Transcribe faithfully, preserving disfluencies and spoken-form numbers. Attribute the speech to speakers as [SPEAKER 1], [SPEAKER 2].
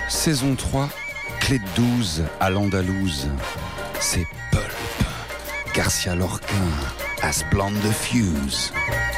[SPEAKER 1] Saison trois, clé de douze à l'Andalouse. C'est Pulp, Garcia Lorca, As Blonde the Fuse.